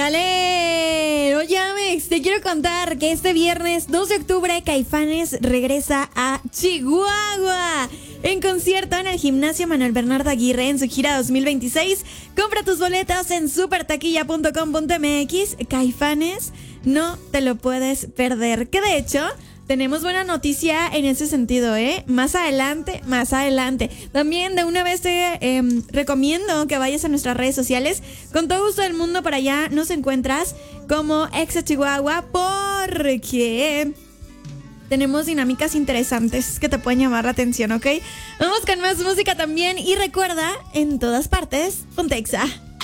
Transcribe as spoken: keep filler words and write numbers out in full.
Ándale. Oye, Amex, te quiero contar que este viernes dos de octubre Caifanes regresa a Chihuahua en concierto en el Gimnasio Manuel Bernardo Aguirre en su gira dos mil veintiséis. Compra tus boletos en super taquilla punto com punto m x. Caifanes, no te lo puedes perder. Que de hecho tenemos buena noticia en ese sentido, ¿eh? Más adelante, más adelante. También de una vez te eh, recomiendo que vayas a nuestras redes sociales. Con todo gusto del mundo por allá nos encuentras como Exa Chihuahua, porque tenemos dinámicas interesantes que te pueden llamar la atención, ¿ok? Vamos con más música también y recuerda, en todas partes, ponte Exa.